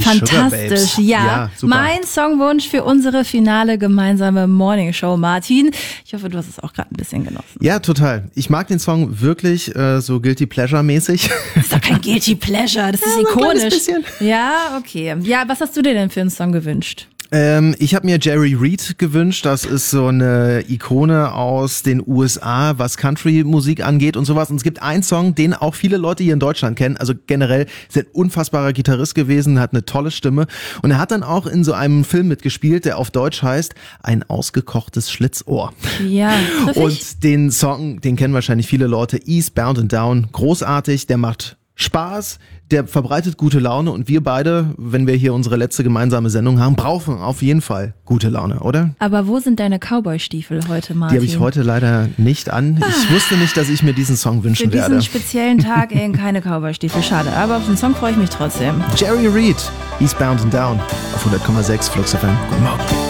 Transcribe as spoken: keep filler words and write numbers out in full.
Die Fantastisch, ja. ja super. Mein Songwunsch für unsere finale gemeinsame Morningshow, Martin. Ich hoffe, du hast es auch gerade ein bisschen genossen. Ja, total. Ich mag den Song wirklich äh, so Guilty Pleasure-mäßig. Das ist doch kein Guilty Pleasure, das ist Ja, so ein ikonisch. bisschen. Ja, okay. Ja, was hast du dir denn für einen Song gewünscht? Ähm, ich habe mir Jerry Reed gewünscht. Das ist so eine Ikone aus den U S A, was Country-Musik angeht und sowas. Und es gibt einen Song, den auch viele Leute hier in Deutschland kennen. Also generell ist er ein unfassbarer Gitarrist gewesen, hat eine tolle Stimme. Und er hat dann auch in so einem Film mitgespielt, der auf Deutsch heißt Ein ausgekochtes Schlitzohr. Ja, trifft Und den Song, den kennen wahrscheinlich viele Leute, Eastbound and Down. Großartig, der macht Spaß, der verbreitet gute Laune und wir beide, wenn wir hier unsere letzte gemeinsame Sendung haben, brauchen auf jeden Fall gute Laune, oder? Aber wo sind deine Cowboy-Stiefel heute, Martin? Die habe ich heute leider nicht an. Ich wusste nicht, dass ich mir diesen Song wünschen Für diesen werde. speziellen Tag eben keine Cowboy-Stiefel, schade. Aber auf den Song freue ich mich trotzdem. Jerry Reed, Eastbound and Down auf hundert Komma sechs Flux F M. Guten Morgen.